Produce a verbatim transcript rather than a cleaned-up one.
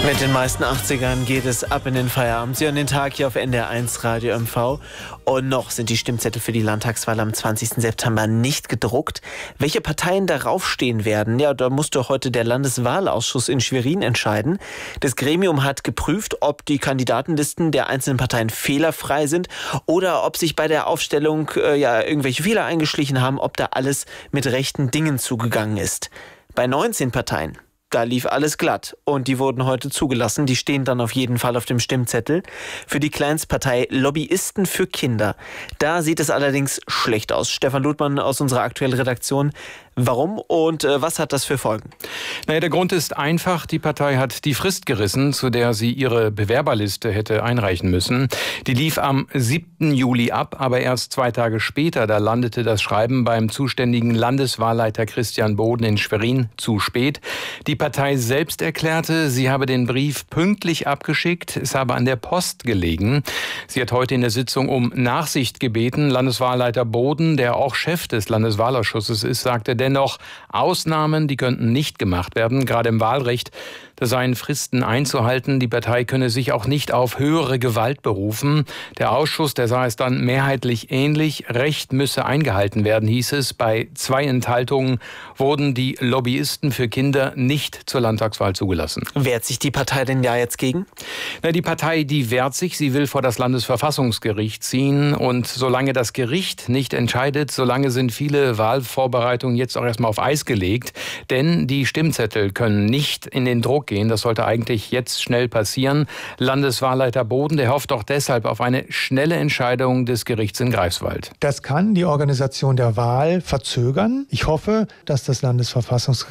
Mit den meisten achtzigern geht es ab in den Feierabend. Sie hören den Tag hier auf N D R eins Radio M V. Und noch sind die Stimmzettel für die Landtagswahl am zwanzigsten September nicht gedruckt. Welche Parteien darauf stehen werden, ja, da musste heute der Landeswahlausschuss in Schwerin entscheiden. Das Gremium hat geprüft, ob die Kandidatenlisten der einzelnen Parteien fehlerfrei sind oder ob sich bei der Aufstellung äh, ja irgendwelche Fehler eingeschlichen haben, ob da alles mit rechten Dingen zugegangen ist. Bei neunzehn Parteien, da lief alles glatt und die wurden heute zugelassen. Die stehen dann auf jeden Fall auf dem Stimmzettel. Für die Kleinstpartei Lobbyisten für Kinder, da sieht es allerdings schlecht aus. Stefan Ludmann aus unserer aktuellen Redaktion. Warum und äh, was hat das für Folgen? Naja, der Grund ist einfach, die Partei hat die Frist gerissen, zu der sie ihre Bewerberliste hätte einreichen müssen. Die lief am siebten Juli ab, aber erst zwei Tage später, da landete das Schreiben beim zuständigen Landeswahlleiter Christian Boden in Schwerin zu spät. Die Partei selbst erklärte, sie habe den Brief pünktlich abgeschickt, es habe an der Post gelegen. Sie hat heute in der Sitzung um Nachsicht gebeten. Landeswahlleiter Boden, der auch Chef des Landeswahlausschusses ist, sagte dennoch, Ausnahmen, die könnten nicht gemacht werden, gerade im Wahlrecht. Da seien Fristen einzuhalten. Die Partei könne sich auch nicht auf höhere Gewalt berufen. Der Ausschuss, der sah es dann mehrheitlich ähnlich. Recht müsse eingehalten werden, hieß es. Bei zwei Enthaltungen wurden die Lobbyisten für Kinder nicht zur Landtagswahl zugelassen. Wehrt sich die Partei denn ja jetzt gegen? Na, die Partei, die wehrt sich. Sie will vor das Landesverfassungsgericht ziehen. Und solange das Gericht nicht entscheidet, solange sind viele Wahlvorbereitungen jetzt auch erstmal auf Eis gelegt. Denn die Stimmzettel können nicht in den Druck gehen. Das sollte eigentlich jetzt schnell passieren. Landeswahlleiter Boden, der hofft auch deshalb auf eine schnelle Entscheidung des Gerichts in Greifswald. Das kann die Organisation der Wahl verzögern. Ich hoffe, dass das Landesverfassungsgericht